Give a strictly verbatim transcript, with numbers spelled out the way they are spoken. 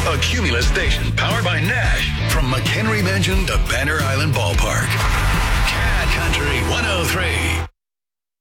A Cumulus station powered by Nash from McHenry Mansion to Banner Island Ballpark.